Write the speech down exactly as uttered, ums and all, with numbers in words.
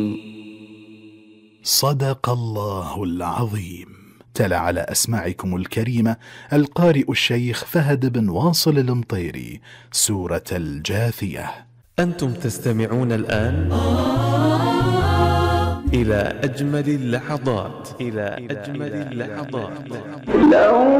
صدق الله العظيم. تلا على أسماعكم الكريمة القارئ الشيخ فهد بن واصل المطيري سورة الجاثية. أنتم تستمعون الآن إلى أجمل اللحظات إلى أجمل اللحظات.